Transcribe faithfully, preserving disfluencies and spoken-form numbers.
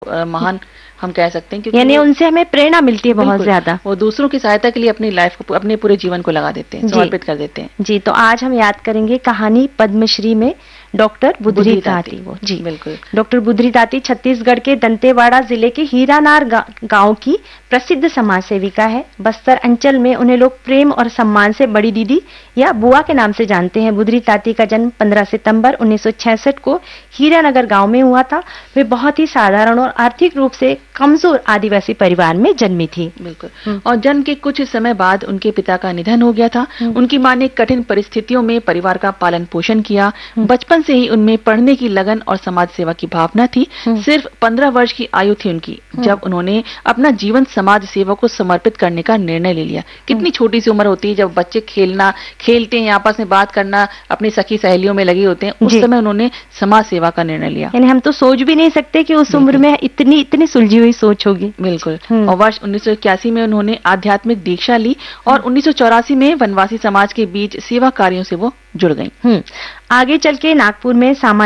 महान हम कह सकते हैं, क्योंकि यानी उनसे हमें प्रेरणा मिलती है बहुत ज्यादा। वो दूसरों की सहायता के लिए अपनी लाइफ को, अपने पूरे जीवन को लगा देते हैं, समर्पित कर देते हैं। जी, तो आज हम याद करेंगे कहानी पद्मश्री में डॉक्टर बुधरी ताती। वो जी बिल्कुल, डॉक्टर बुधरी ताती छत्तीसगढ़ के दंतेवाड़ा जिले के हीरानार गांव की प्रसिद्ध समाज सेविका है। बस्तर अंचल में उन्हें लोग प्रेम और सम्मान से बड़ी दीदी या बुआ के नाम से जानते हैं। बुधरी ताती का जन्म पंद्रह सितंबर उन्नीस सौ छियासठ को हीरानगर गांव में हुआ था। वे बहुत ही साधारण और आर्थिक रूप से कमजोर आदिवासी परिवार में जन्मी थी। बिल्कुल, और जन्म के कुछ समय बाद उनके पिता का निधन हो गया था। उनकी मां ने कठिन परिस्थितियों में परिवार का पालन पोषण किया। बचपन से ही उनमें पढ़ने की लगन और समाज सेवा की भावना थी। सिर्फ पंद्रह वर्ष की आयु थी उनकी जब उन्होंने अपना जीवन समाज सेवा को समर्पित करने का निर्णय ले लिया। कितनी छोटी सी उम्र होती है जब बच्चे खेलना खेलते हैं, आपस में बात करना, अपनी सखी सहेलियों में लगे होते हैं, उस समय उन्होंने समाज सेवा का निर्णय लिया। यानी हम तो सोच भी नहीं सकते कि उस उम्र में इतनी इतनी सुलझी हुई सोच होगी। बिल्कुल, और वर्ष उन्नीस सौ इक्यासी में उन्होंने आध्यात्मिक दीक्षा ली और उन्नीस सौ चौरासी में वनवासी समाज के बीच सेवा कार्यों से वो जुड़ गई। आगे चल के नागपुर में सामाजिक